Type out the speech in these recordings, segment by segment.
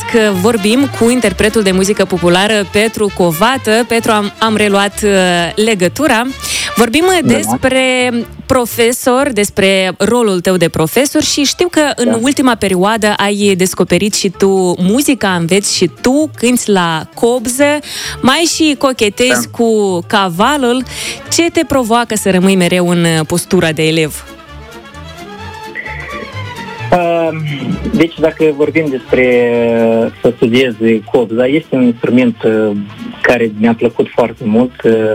vorbim cu interpretul de muzică populară Petru Covată. Petru, am reluat legătura. Vorbim despre profesor, despre rolul tău de profesor și știu că în ultima perioadă ai descoperit și tu muzica, înveți și tu, cânti la cobză, mai și cochetezi cu cavalul. Ce te provoacă să rămâi mereu în postura de elev? Deci, dacă vorbim despre să studiez cobza, este un instrument care mi-a plăcut foarte mult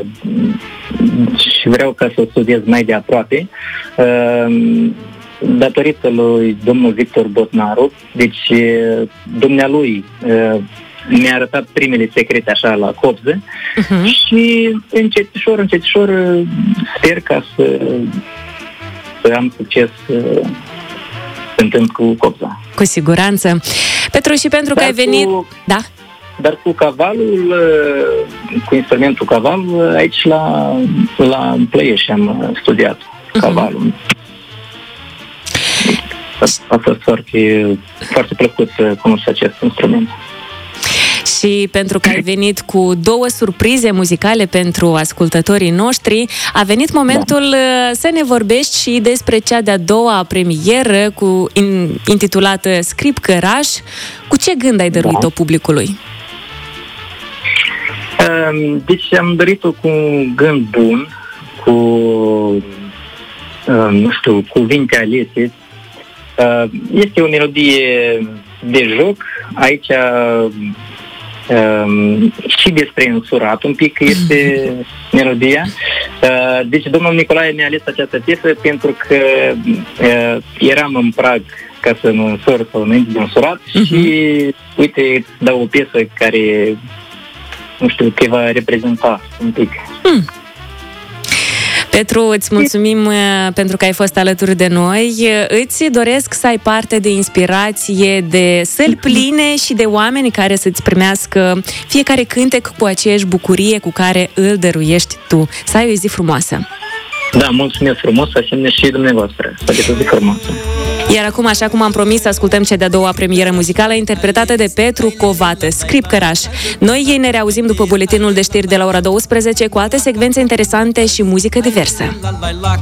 și vreau ca să studiez mai de aproape, datorită lui domnul Victor Botnaru. Deci, dumnealui mi-a arătat primele secrete așa la cobză și încetișor sper ca să am succes cântând cu cobza. Cu siguranță. Petru, și pentru că ai venit... Dar cu cavalul, cu instrumentul caval, aici la Plăiești am studiat cavalul. A fost foarte plăcut să cunosc acest instrument. Și pentru că ai venit cu 2 surprize muzicale pentru ascultătorii noștri, a venit momentul să ne vorbești și despre cea de-a doua premieră intitulată Scrip Căraș. Cu ce gând ai dăruit-o publicului? Deci am dorit-o cu un gând bun, cu cuvinte alese. Este o melodie de joc. Aici și despre însurat un pic este melodia. Deci domnul Nicolae mi-a ales această piesă pentru că eram în prag ca să mă însor sau înainte de însurat și uite, dau o piesă care te va reprezenta un pic. Petru, îți mulțumim pentru că ai fost alături de noi. Îți doresc să ai parte de inspirație, de săli pline și de oameni care să-ți primească fiecare cântec cu aceeași bucurie cu care îl dăruiești tu. Să ai o zi frumoasă! Da, mulțumesc frumos, asemenea și dumneavoastră. Să aveți o zi frumoasă! Iar acum, așa cum am promis, ascultăm cea de-a doua premieră muzicală interpretată de Petru Covată, Scrip Căraș. Noi ne reauzim după buletinul de știri de la ora 12 cu alte secvențe interesante și muzică diversă.